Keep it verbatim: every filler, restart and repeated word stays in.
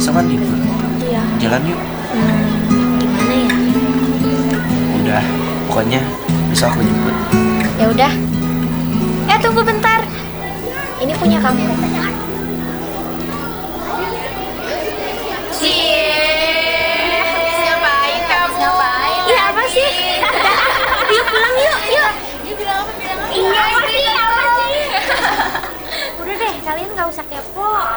besok kan libur. Iya. Jalan yuk. Hmm, gimana ya? Udah, pokoknya besok aku jemput. Ya udah. Eh tunggu bentar. Ini punya kamu. Cie, ngapain kamu? Ngapain? Iya apa sih? Yuk pulang yuk, yuk. Dia bilang apa? Bilang apa? Iya apa sih? Apa sih? Udah deh, kalian nggak usah kepo.